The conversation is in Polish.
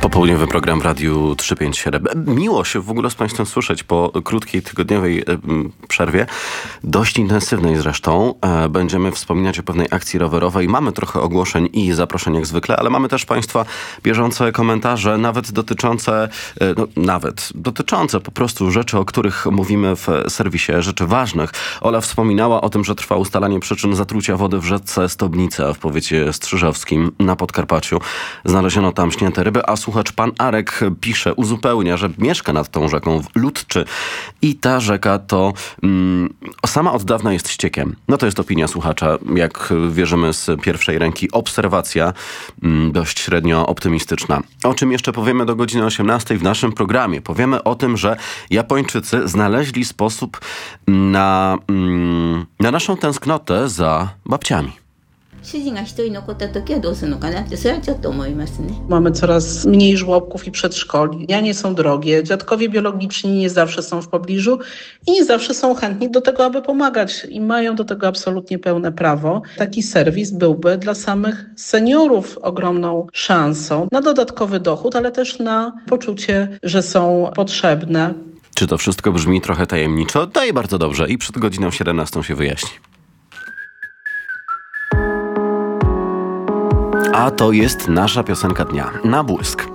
Popołudniowy program w Radiu 357. Miło się w ogóle z Państwem słyszeć po krótkiej tygodniowej przerwie. Dość intensywnej zresztą. Będziemy wspominać o pewnej akcji rowerowej. Mamy trochę ogłoszeń i zaproszeń jak zwykle, ale mamy też Państwa bieżące komentarze, nawet dotyczące po prostu rzeczy, o których mówimy w serwisie, rzeczy ważnych. Ola wspominała o tym, że trwa ustalanie przyczyn zatrucia wody w rzece Stobnica w powiecie strzyżowskim na Podkarpaciu. Znaleziono tam śnięte ryby, a słuchacz pan Arek pisze, uzupełnia, że mieszka nad tą rzeką w Ludczy i ta rzeka to sama od dawna jest ściekiem. No to jest opinia słuchacza, jak wierzymy z pierwszej ręki, obserwacja dość średnio optymistyczna. O czym jeszcze powiemy do godziny 18 w naszym programie. Powiemy o tym, że Japończycy znaleźli sposób na naszą tęsknotę za babciami. Mamy coraz mniej żłobków i przedszkoli. Ja nie są drogie. Dziadkowie biologiczni nie zawsze są w pobliżu i nie zawsze są chętni do tego, aby pomagać. I mają do tego absolutnie pełne prawo. Taki serwis byłby dla samych seniorów ogromną szansą na dodatkowy dochód, ale też na poczucie, że są potrzebne. Czy to wszystko brzmi trochę tajemniczo? No i bardzo dobrze. I przed godziną 17 się wyjaśni. A to jest nasza piosenka dnia. Na błysk.